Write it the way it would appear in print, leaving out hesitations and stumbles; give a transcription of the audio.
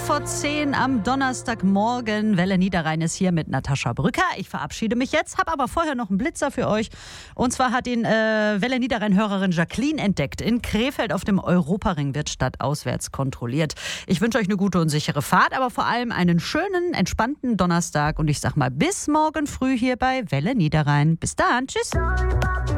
10:15 am Donnerstagmorgen. Welle Niederrhein ist hier mit Natascha Brücker. Ich verabschiede mich jetzt, habe aber vorher noch einen Blitzer für euch. Und zwar hat ihn Welle Niederrhein-Hörerin Jacqueline entdeckt. In Krefeld auf dem Europaring wird stadtauswärts kontrolliert. Ich wünsche euch eine gute und sichere Fahrt, aber vor allem einen schönen, entspannten Donnerstag. Und ich sag mal bis morgen früh hier bei Welle Niederrhein. Bis dann, tschüss.